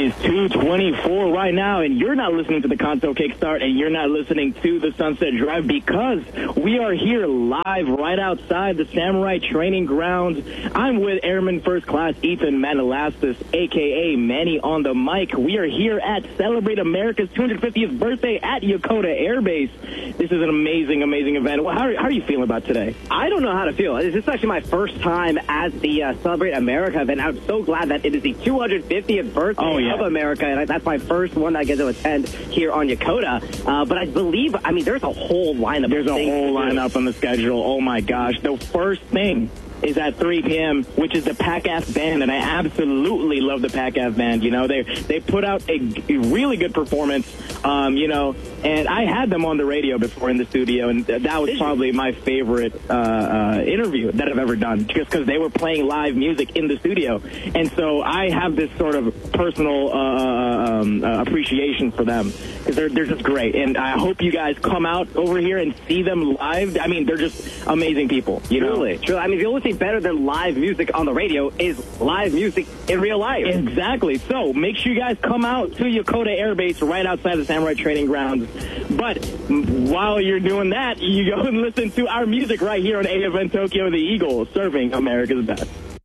is 2:24 right now, and you're not listening to the Kanto Kickstart, and you're not listening to the Sunset Drive because we are here live right outside the Samurai Training Grounds. I'm with Airman First Class Ethan Manalastas, a.k.a. Manny on the mic. We are here at Celebrate America's 250th birthday at Yokota Air Base. This is an amazing, amazing event. How are you feeling about today? I don't know how to feel. This is actually my first time at the Celebrate America event. I'm so glad that it is the 250th birthday of America, and that's my first one that I get to attend here on Yokota. But I believe, there's a whole lineup. There's a whole lineup on the schedule. Oh, my gosh. The first thing is at 3 p.m., which is the PACAF Band, and I absolutely love the PACAF Band. You know, they put out a really good performance, and I had them on the radio before in the studio, and that was probably my favorite interview that I've ever done, just because they were playing live music in the studio. And so I have this sort of personal appreciation for them, because they're just great. And I hope you guys come out over here and see them live. They're just amazing people, you know? Truly. The only thing better than live music on the radio is live music in real life. Exactly. So make sure you guys come out to Yokota Air Base right outside the Samurai Training Grounds. But while you're doing that, you go and listen to our music right here on AFN Tokyo, the Eagle, serving America's best.